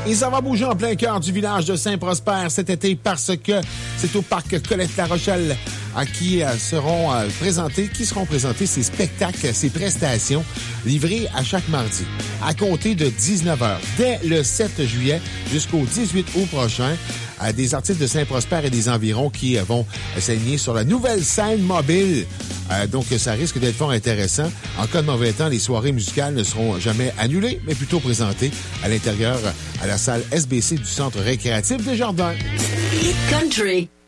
Et ça va bouger en plein cœur du village de Saint-Prosper cet été parce que c'est au parc Colette-La Rochelle qui seront présentés ces spectacles, ces prestations livrées à chaque mardi à compter de 19h. Dès le 7 juillet jusqu'au 18 août prochain, des artistes de Saint-Prosper et des environs qui vont s'aligner sur la nouvelle scène mobile. Donc, ça risque d'être fort intéressant. En cas de mauvais temps, les soirées musicales ne seront jamais annulées, mais plutôt présentées à l'intérieur à la salle SBC du Centre récréatif des Jardins. Country.